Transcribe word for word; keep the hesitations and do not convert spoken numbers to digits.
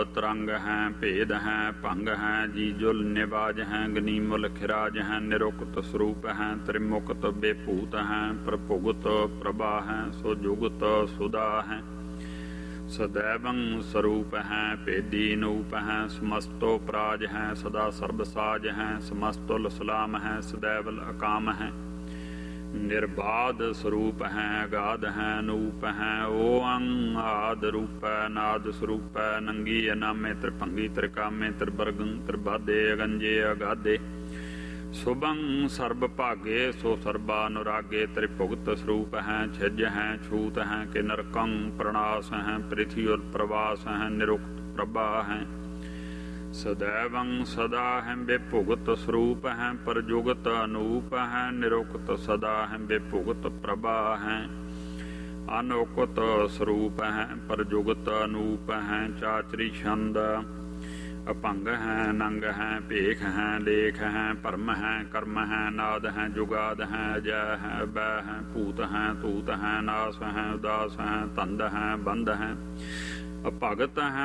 तरंग है भेद है भंग है जी जुल निवाज है गनीमुल खिराज है निरुक्त स्वरूप है त्रिमुक्त बेभूत है प्रभुगत प्रभा है सो जुगत सुधा है सदैवं स्वरूप है भेदी नूप है समस्तो प्राज है सदा सर्वसाज है समस्तुल सलाम है सदैवल अकाम है निर्बाध स्वरूप है अगाध है अनूप है ओं आद रूप नाद स्वरूप नंगी अनामे त्रिभंगी त्रिकामे त्रिवर्गं त्रिबाधे अगंजे अगाधे शुभं सर्व भागे सो सर्वानुरागे त्रिभुगत स्वरूप है छिज है छूत है कि नरकं प्रणास है पृथ्वी और प्रवास है निरुक्त प्रभा है सदैवं सदा है बेभुगत स्वरूप है परजुगत अनूप है निरुक्त सदा है बेभुगत प्रभा है अनोकत स्वरूप है परजुगत अनूप है चाचरी छंद अपंग है नंग है भेख है लेख है परम है कर्म है नाद है जुगाद है अजय है बै है पूत है तूत है नास है उदास है तंद है बंद है अभगत है